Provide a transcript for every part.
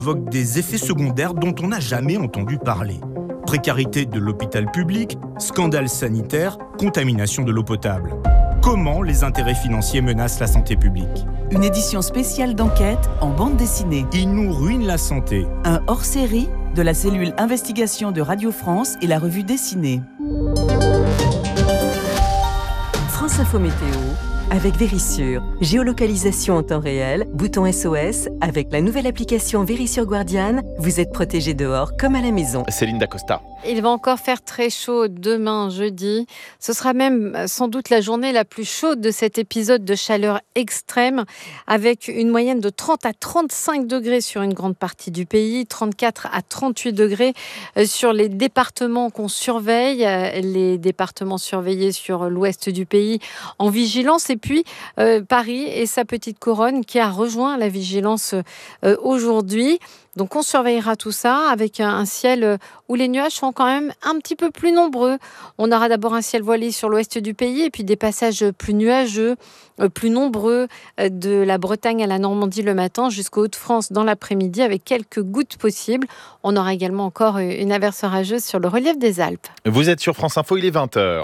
provoque des effets secondaires dont on n'a jamais entendu parler. Précarité de l'hôpital public, scandale sanitaire, contamination de l'eau potable. Comment les intérêts financiers menacent la santé publique ? Une édition spéciale d'enquête en bande dessinée. Ils nous ruinent la santé. Un hors-série de la cellule Investigation de Radio France et la revue dessinée. France Info Météo avec Vérissure. Géolocalisation en temps réel, bouton SOS. Avec la nouvelle application Vérissure Guardian, vous êtes protégé dehors comme à la maison. Céline Dacosta. Il va encore faire très chaud demain, jeudi. Ce sera même sans doute la journée la plus chaude de cet épisode de chaleur extrême, avec une moyenne de 30 à 35 degrés sur une grande partie du pays, 34 à 38 degrés sur les départements qu'on surveille, les départements surveillés sur l'ouest du pays en vigilance, et puis Paris et sa petite couronne qui a rejoint la vigilance aujourd'hui. Donc on surveillera tout ça avec un ciel où les nuages sont quand même un petit peu plus nombreux. On aura d'abord un ciel voilé sur l'ouest du pays et puis des passages plus nuageux, plus nombreux de la Bretagne à la Normandie le matin jusqu'aux Hauts-de-France dans l'après-midi avec quelques gouttes possibles. On aura également encore une averse orageuse sur le relief des Alpes. Vous êtes sur France Info, il est 20h.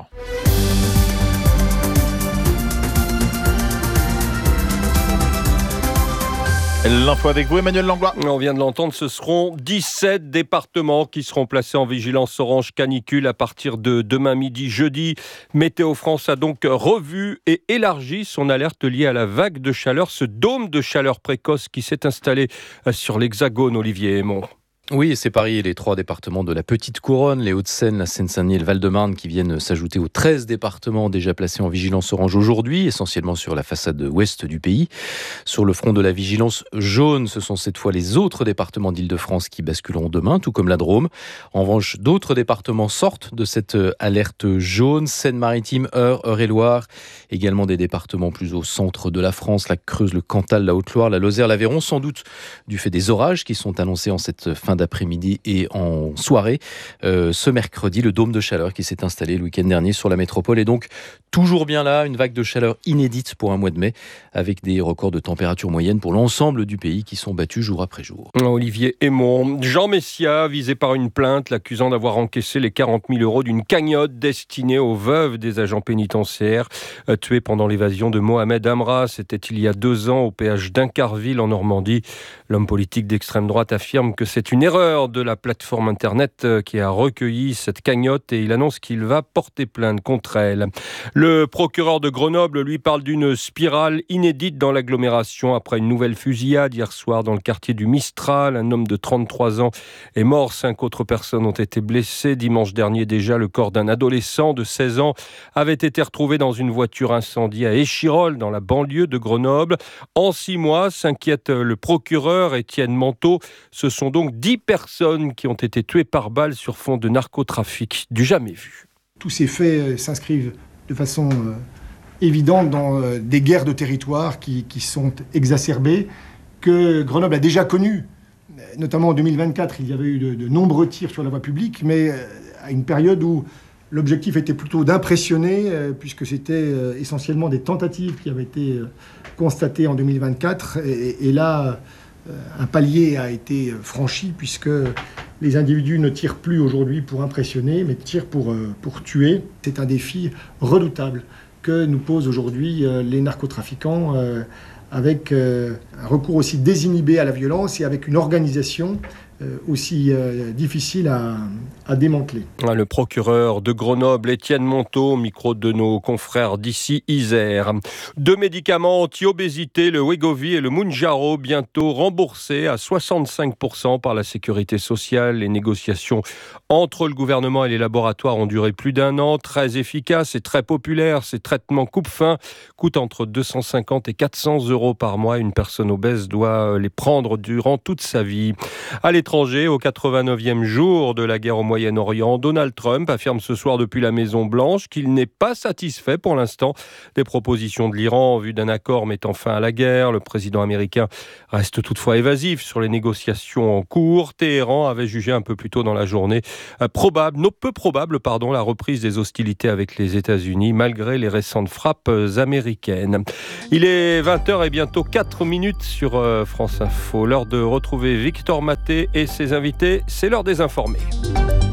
L'info avec vous, Emmanuel Langlois. On vient de l'entendre, ce seront 17 départements qui seront placés en vigilance orange canicule à partir de demain midi, jeudi. Météo France a donc revu et élargi son alerte liée à la vague de chaleur, ce dôme de chaleur précoce qui s'est installé sur l'Hexagone, Olivier Hémon. Oui, et c'est Paris et les 3 départements de la Petite Couronne, les Hauts-de-Seine, la Seine-Saint-Denis et le Val-de-Marne qui viennent s'ajouter aux 13 départements déjà placés en vigilance orange aujourd'hui, essentiellement sur la façade ouest du pays. Sur le front de la vigilance jaune, ce sont cette fois les autres départements d'Île-de-France qui basculeront demain, tout comme la Drôme. En revanche, d'autres départements sortent de cette alerte jaune, Seine-Maritime, Eure-et-Loire, également des départements plus au centre de la France, la Creuse, le Cantal, la Haute-Loire, la Lozère, l'Aveyron, sans doute du fait des orages qui sont annoncés en cette fin d'après-midi et en soirée. Ce mercredi, le dôme de chaleur qui s'est installé le week-end dernier sur la métropole est donc toujours bien là, une vague de chaleur inédite pour un mois de mai, avec des records de température moyenne pour l'ensemble du pays qui sont battus jour après jour. Olivier Hémon. Jean Messia, visé par une plainte l'accusant d'avoir encaissé les 40 000 € d'une cagnotte destinée aux veuves des agents pénitentiaires tués pendant l'évasion de Mohamed Amra. C'était il y a 2 ans au péage d'Incarville en Normandie. L'homme politique d'extrême droite affirme que c'est une erreur de la plateforme internet qui a recueilli cette cagnotte et il annonce qu'il va porter plainte contre elle. Le procureur de Grenoble lui parle d'une spirale inédite dans l'agglomération après une nouvelle fusillade hier soir dans le quartier du Mistral. Un homme de 33 ans est mort, 5 autres personnes ont été blessées. Dimanche dernier déjà, le corps d'un adolescent de 16 ans avait été retrouvé dans une voiture incendiée à Échirolles, dans la banlieue de Grenoble. En 6 mois, s'inquiète le procureur Étienne Manteau. Ce sont donc 10 personnes qui ont été tuées par balle sur fond de narcotrafic du jamais vu. Tous ces faits s'inscrivent de façon évidente dans des guerres de territoire qui sont exacerbées, que Grenoble a déjà connues. Notamment en 2024, il y avait eu de nombreux tirs sur la voie publique, mais à une période où l'objectif était plutôt d'impressionner, puisque c'était essentiellement des tentatives qui avaient été constatées en 2024. Et là, un palier a été franchi, puisque les individus ne tirent plus aujourd'hui pour impressionner, mais tirent pour tuer. C'est un défi redoutable que nous posent aujourd'hui les narcotrafiquants, avec un recours aussi désinhibé à la violence et avec une organisation aussi difficile à démanteler. Le procureur de Grenoble, Étienne Manteau, micro de nos confrères d'ici Isère. 2 médicaments anti-obésité, le Wegovy et le Mounjaro, bientôt remboursés à 65% par la Sécurité sociale. Les négociations entre le gouvernement et les laboratoires ont duré plus d'1 an, très efficaces et très populaires. Ces traitements coupe-faim coûtent entre 250 et 400 € par mois. Une personne obèse doit les prendre durant toute sa vie. À l'étranger, au 89e jour de la guerre au Moyen-Orient, Donald Trump affirme ce soir depuis la Maison-Blanche qu'il n'est pas satisfait pour l'instant des propositions de l'Iran en vue d'un accord mettant fin à la guerre. Le président américain reste toutefois évasif sur les négociations en cours. Téhéran avait jugé un peu plus tôt dans la journée peu probable, la reprise des hostilités avec les États-Unis malgré les récentes frappes américaines. Il est 20h et bientôt 4 minutes sur France Info. L'heure de retrouver Victor Maté et ses invités. C'est l'heure des informés.